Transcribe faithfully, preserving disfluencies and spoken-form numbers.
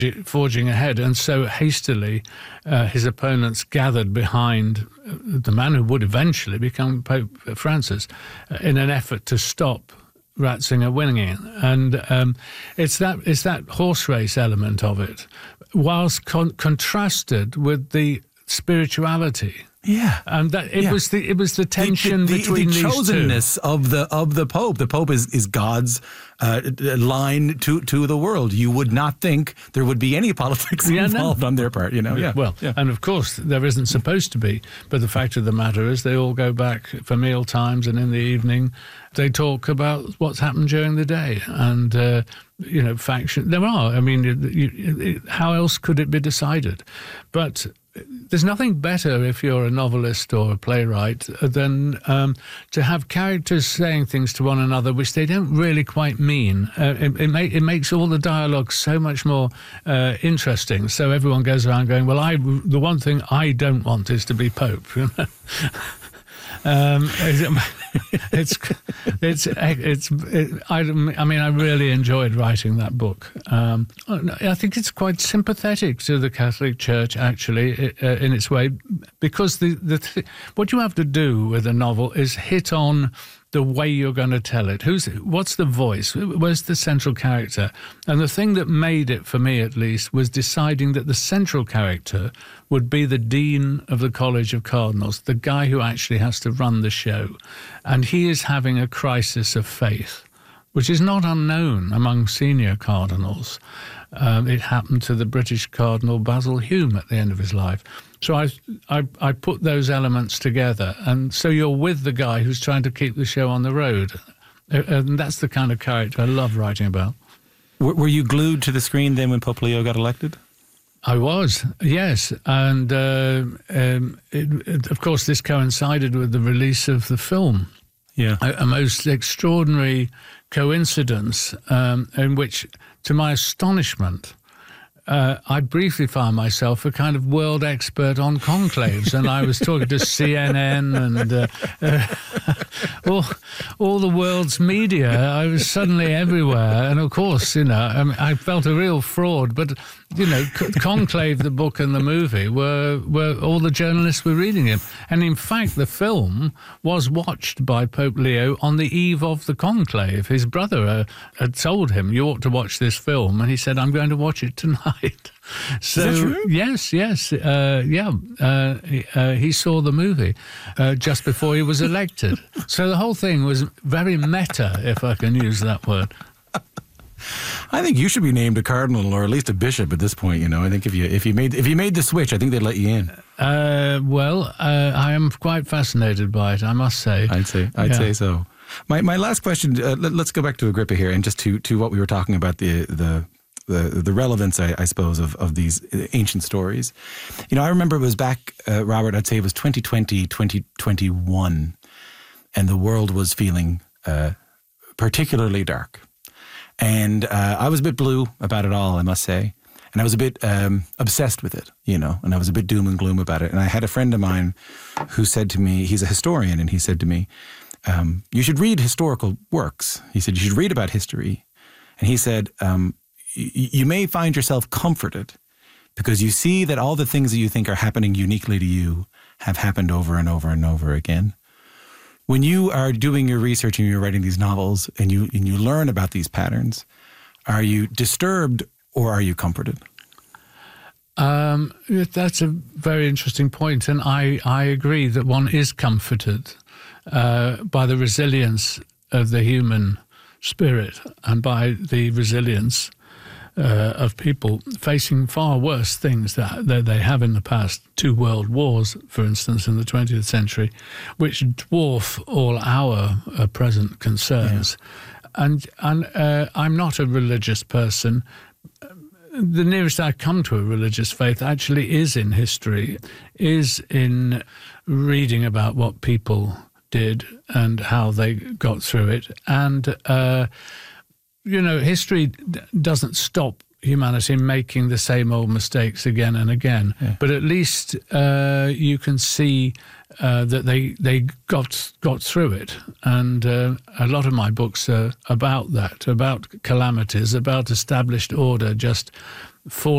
forging ahead, and so hastily uh, his opponents gathered behind the man who would eventually become Pope Francis uh, in an effort to stop Ratzinger winning. And um, it's that it's that horse race element of it, whilst con- contrasted with the spirituality. Yeah, and that it yeah. was the it was the tension the, the, between the these chosenness two. of the of the Pope. The Pope is is God's uh, line to to the world. You would not think there would be any politics yeah, involved no. on their part. You know, yeah. Well, yeah. and of course there isn't supposed to be. But the fact of the matter is, they all go back for meal times, and in the evening, they talk about what's happened during the day, and uh, you know, faction. There are. I mean, you, you, how else could it be decided? But there's nothing better if you're a novelist or a playwright than um, to have characters saying things to one another which they don't really quite mean. Uh, it, it, make, it makes all the dialogue so much more uh, interesting. So everyone goes around going, well, I, the one thing I don't want is to be Pope. Um, it's it's it's it, I, I mean I really enjoyed writing that book. Um, I think it's quite sympathetic to the Catholic Church actually uh, in its way, because the the th- what you have to do with a novel is hit on the way you're going to tell it. Who's what's the voice? Where's the central character? And the thing that made it, for me at least, was deciding that the central character would be the Dean of the College of Cardinals, the guy who actually has to run the show. And he is having a crisis of faith, which is not unknown among senior cardinals. Um, it happened to the British Cardinal Basil Hume at the end of his life. So I, I I put those elements together, and so you're with the guy who's trying to keep the show on the road. And that's the kind of character I love writing about. Were you glued to the screen then when Pope Leo got elected? I was, yes. And, uh, um, it, it, of course, this coincided with the release of the film. Yeah. A, a most extraordinary coincidence um, in which, to my astonishment, Uh, I briefly found myself a kind of world expert on conclaves, and I was talking to C N N and uh, uh, all, all the world's media. I was suddenly everywhere, and of course, you know, I, mean, I felt a real fraud. But you know, Conclave, the book and the movie, were were all the journalists were reading it, and in fact, the film was watched by Pope Leo on the eve of the conclave. His brother uh, had told him, "You ought to watch this film," and he said, "I'm going to watch it tonight." So, is that true? Yes, yes, uh, yeah. Uh, he, uh, he saw the movie uh, just before he was elected. So the whole thing was very meta, if I can use that word. I think you should be named a cardinal or at least a bishop at this point. You know, I think if you if you made if you made the switch, I think they'd let you in. Uh, well, uh, I am quite fascinated by it, I must say. I'd say I'd yeah. say so. My my last question. Uh, let, let's go back to Agrippa here, and just to to what we were talking about, the the. The, the relevance, I, I suppose, of, of these ancient stories. You know, I remember it was back, uh, Robert, I'd say it was twenty twenty, twenty twenty-one, and the world was feeling uh, particularly dark. And uh, I was a bit blue about it all, I must say. And I was a bit um, obsessed with it, you know, and I was a bit doom and gloom about it. And I had a friend of mine who said to me, he's a historian, and he said to me, um, you should read historical works. He said, you should read about history. And he said, um, you may find yourself comforted because you see that all the things that you think are happening uniquely to you have happened over and over and over again. When you are doing your research and you're writing these novels and you and you learn about these patterns, are you disturbed or are you comforted? Um, that's a very interesting point, and I, I agree that one is comforted uh, by the resilience of the human spirit and by the resilience Uh, of people facing far worse things that, that they have in the past. Two world wars, for instance, in the twentieth century, which dwarf all our uh, present concerns. Yeah. And and uh, I'm not a religious person. The nearest I come to a religious faith actually is in history, is in reading about what people did and how they got through it. And uh you know, history d- doesn't stop humanity making the same old mistakes again and again. Yeah. But at least uh, you can see uh, that they they got got through it. And uh, a lot of my books are about that, about calamities, about established order just falling